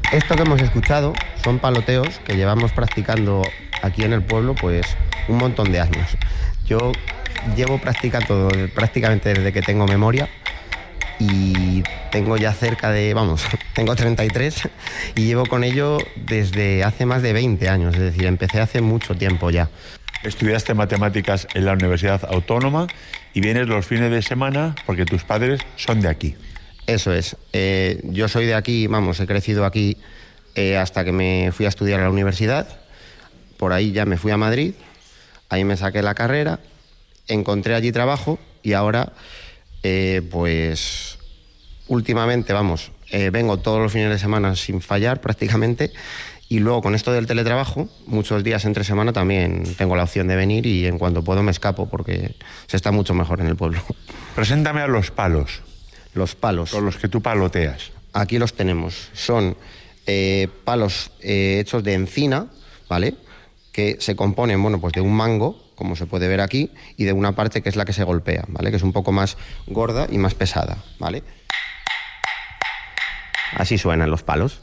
Esto que hemos escuchado son paloteos que llevamos practicando aquí en el pueblo pues un montón de años. Yo llevo practicando prácticamente desde que tengo memoria y tengo ya tengo 33 y llevo con ello desde hace más de 20 años, es decir, empecé hace mucho tiempo ya. Estudiaste matemáticas en la Universidad Autónoma y vienes los fines de semana porque tus padres son de aquí. Eso es. Yo soy de aquí, he crecido aquí hasta que me fui a estudiar a la universidad. Por ahí ya me fui a Madrid, ahí me saqué la carrera, encontré allí trabajo y ahora, últimamente, vengo todos los fines de semana sin fallar prácticamente. Y luego con esto del teletrabajo, muchos días entre semana también tengo la opción de venir y en cuanto puedo me escapo porque se está mucho mejor en el pueblo. Preséntame a los palos. Los palos. Con los que tú paloteas. Aquí los tenemos. Son palos hechos de encina, ¿vale? Que se componen, de un mango, como se puede ver aquí, y de una parte que es la que se golpea, ¿vale? Que es un poco más gorda y más pesada, ¿vale? Así suenan los palos.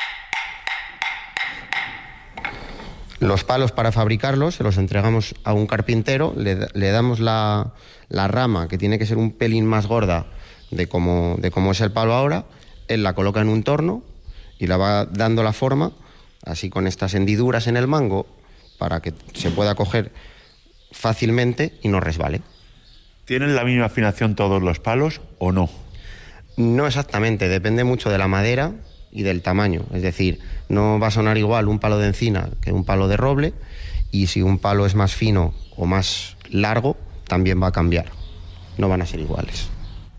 Los palos, para fabricarlos, se los entregamos a un carpintero, le damos la rama, que tiene que ser un pelín más gorda de cómo es el palo ahora. Él la coloca en un torno y la va dando la forma, así con estas hendiduras en el mango, para que se pueda coger fácilmente y no resbale. ¿Tienen la misma afinación todos los palos o no? No exactamente, depende mucho de la madera y del tamaño, es decir, no va a sonar igual un palo de encina que un palo de roble, y si un palo es más fino o más largo, también va a cambiar, no van a ser iguales.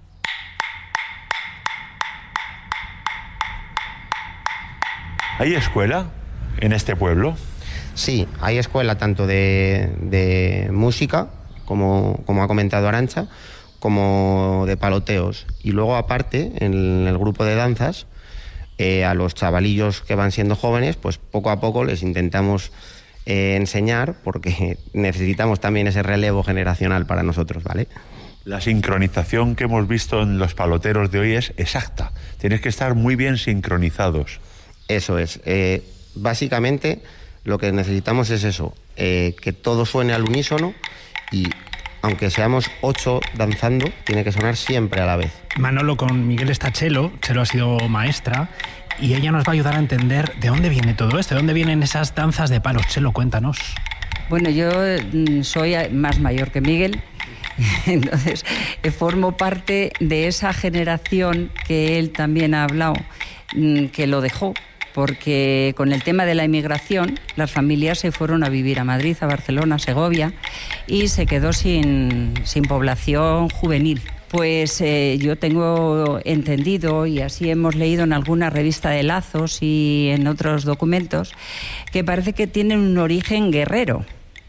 ¿Hay escuela en este pueblo? Sí, hay escuela tanto de música, como ha comentado Arantxa, como de paloteos, y luego aparte, en el grupo de danzas, a los chavalillos que van siendo jóvenes, pues poco a poco les intentamos enseñar, porque necesitamos también ese relevo generacional para nosotros, ¿vale? La sincronización que hemos visto en los paloteros de hoy es exacta. Tienes que estar muy bien sincronizados. Eso es. Básicamente lo que necesitamos es eso, que todo suene al unísono y aunque seamos 8 danzando, tiene que sonar siempre a la vez. Manolo, con Miguel está Chelo ha sido maestra y ella nos va a ayudar a entender de dónde viene todo esto, de dónde vienen esas danzas de palos. Chelo, cuéntanos. Bueno, yo soy más mayor que Miguel, entonces formo parte de esa generación que él también ha hablado, que lo dejó, porque con el tema de la inmigración las familias se fueron a vivir a Madrid, a Barcelona, a Segovia, y se quedó sin población juvenil. Pues yo tengo entendido, y así hemos leído en alguna revista de Lazos y en otros documentos, que parece que tienen un origen guerrero.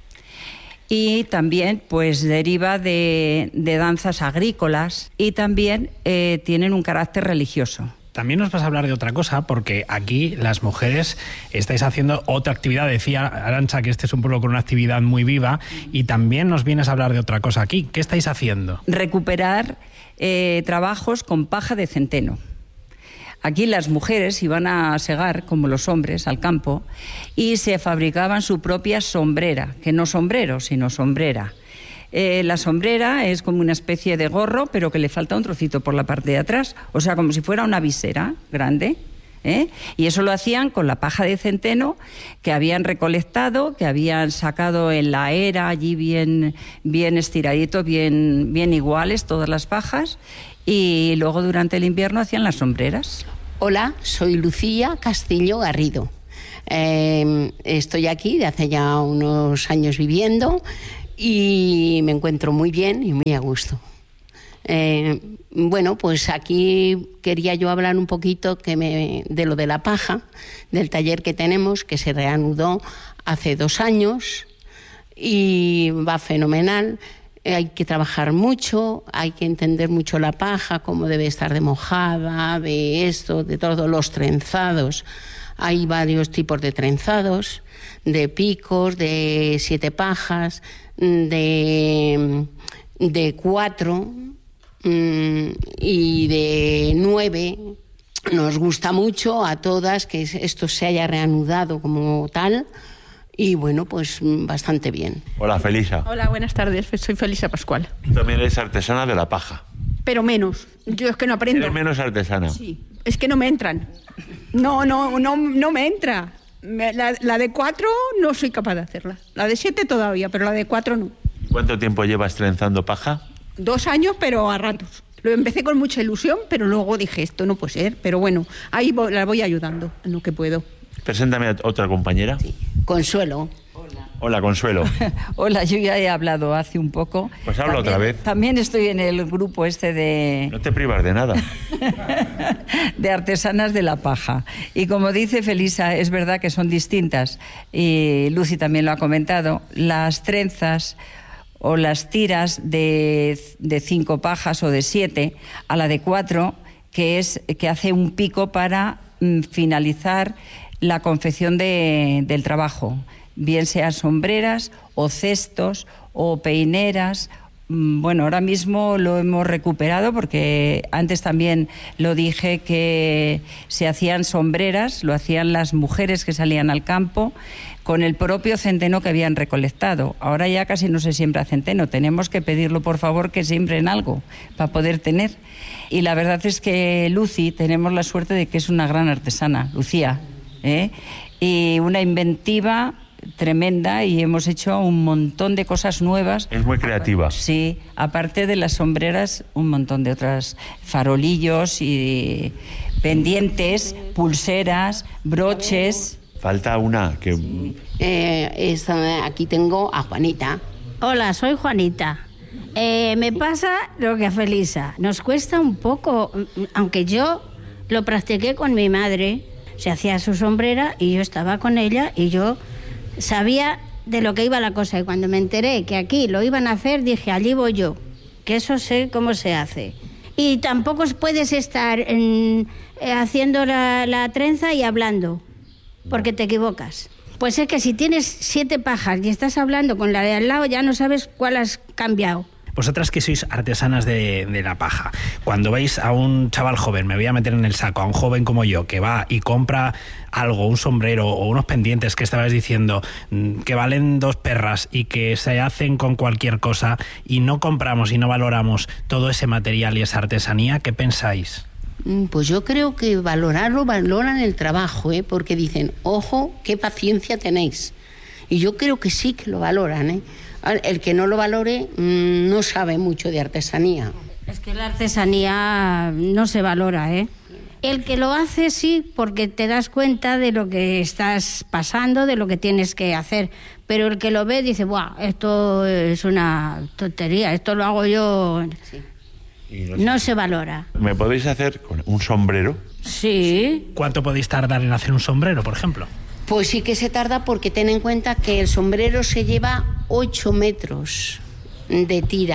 Y también pues deriva de danzas agrícolas y también tienen un carácter religioso. También nos vas a hablar de otra cosa, porque aquí las mujeres estáis haciendo otra actividad. Decía Arantxa que este es un pueblo con una actividad muy viva, y también nos vienes a hablar de otra cosa aquí. ¿Qué estáis haciendo? Recuperar trabajos con paja de centeno. Aquí las mujeres iban a segar, como los hombres, al campo, y se fabricaban su propia sombrera, que no sombrero, sino sombrera. La sombrera es como una especie de gorro, pero que le falta un trocito por la parte de atrás, o sea, como si fuera una visera grande, y eso lo hacían con la paja de centeno que habían recolectado, que habían sacado en la era, allí bien estiradito, bien iguales todas las pajas, y luego durante el invierno hacían las sombreras. Hola, soy Lucía Castillo Garrido. Estoy aquí de hace ya unos años viviendo y me encuentro muy bien y muy a gusto. Bueno, pues aquí quería yo hablar un poquito de lo de la paja, del taller que tenemos, que se reanudó hace 2 años y va fenomenal. Hay que trabajar mucho, hay que entender mucho la paja, cómo debe estar de mojada, de esto, de todos los trenzados. Hay varios tipos de trenzados, de picos, de 7 pajas, de 4 y de 9. nos gusta mucho a todas que esto se haya reanudado como tal. Y bueno, pues bastante bien. Hola, Felisa. Hola, buenas tardes. Soy Felisa Pascual. Tú también eres artesana de la paja. Pero menos. Yo es que no aprendo. ¿Eres menos artesana? Sí. Es que no me entran. No me entra. La de 4 no soy capaz de hacerla. La de 7 todavía, pero la de 4 no. ¿Cuánto tiempo llevas trenzando paja? 2 años, pero a ratos. Lo empecé con mucha ilusión, pero luego dije, esto no puede ser. Pero bueno, ahí la voy ayudando en lo que puedo. Preséntame a otra compañera. Sí. Consuelo. Hola, Consuelo. Hola, yo ya he hablado hace un poco. Pues habla otra vez. También estoy en el grupo de... No te privas de nada. de artesanas de la paja. Y como dice Felisa, es verdad que son distintas. Y Lucy también lo ha comentado. Las trenzas o las tiras de 5 pajas o de 7 a la de 4, que hace un pico para finalizar la confección del trabajo, bien sean sombreras o cestos o peineras. Bueno, ahora mismo lo hemos recuperado porque antes también lo dije que se hacían sombreras, lo hacían las mujeres que salían al campo con el propio centeno que habían recolectado. Ahora ya casi no se siembra centeno, tenemos que pedirlo por favor que siembren algo para poder tener. Y la verdad es que Lucy, tenemos la suerte de que es una gran artesana, Lucía, y una inventiva tremenda, y hemos hecho un montón de cosas nuevas. Es muy creativa. Sí, aparte de las sombreras, un montón de otras, farolillos y pendientes, pulseras, broches. Falta una que... Aquí tengo a Juanita. Hola, soy Juanita. Me pasa lo que a Felisa. Nos cuesta un poco, aunque yo lo practiqué con mi madre. Se hacía su sombrera y yo estaba con ella y yo sabía de lo que iba la cosa. Y cuando me enteré que aquí lo iban a hacer, dije, allí voy yo, que eso sé cómo se hace. Y tampoco puedes estar haciendo la trenza y hablando, porque te equivocas. Pues es que si tienes 7 pajas y estás hablando con la de al lado, ya no sabes cuál has cambiado. Vosotras que sois artesanas de la paja, cuando veis a un chaval joven, me voy a meter en el saco, a un joven como yo, que va y compra algo, un sombrero o unos pendientes que estabas diciendo, que valen 2 perras y que se hacen con cualquier cosa, y no compramos y no valoramos todo ese material y esa artesanía, ¿qué pensáis? Pues yo creo que valoran el trabajo, porque dicen, ojo, qué paciencia tenéis. Y yo creo que sí que lo valoran, El que no lo valore no sabe mucho de artesanía. Es que la artesanía no se valora, El que lo hace sí, porque te das cuenta de lo que estás pasando, de lo que tienes que hacer. Pero el que lo ve dice, ¡buah! Esto es una tontería, esto lo hago yo. Sí. No se valora. ¿Me podéis hacer con un sombrero? Sí. ¿Cuánto podéis tardar en hacer un sombrero, por ejemplo? Pues sí que se tarda, porque ten en cuenta que el sombrero se lleva 8 metros de tira.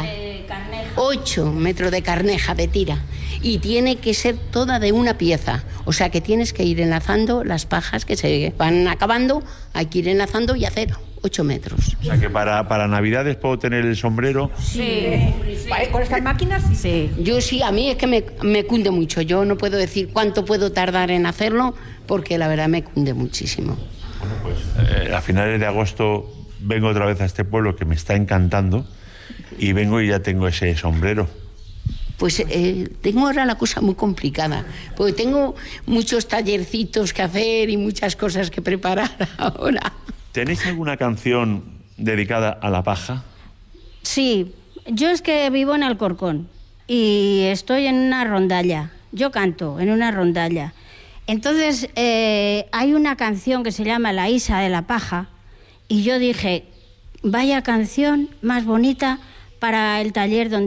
8 metros de carneja de tira. Y tiene que ser toda de una pieza. O sea que tienes que ir enlazando las pajas que se van acabando, hay que ir enlazando y hacer 8 metros. O sea que para Navidades puedo tener el sombrero. Sí. ¿Con estas máquinas? Sí. Yo sí, a mí es que me cunde mucho. Yo no puedo decir cuánto puedo tardar en hacerlo, porque la verdad me cunde muchísimo. Bueno, pues a finales de agosto vengo otra vez a este pueblo que me está encantando, y vengo y ya tengo ese sombrero. Pues tengo ahora la cosa muy complicada, porque tengo muchos tallercitos que hacer y muchas cosas que preparar ahora. ¿Tenéis alguna canción dedicada a la paja? Sí, yo es que vivo en Alcorcón y estoy en una rondalla. Yo canto en una rondalla. Entonces hay una canción que se llama La Isa de la Paja, y yo dije, vaya canción más bonita para el taller donde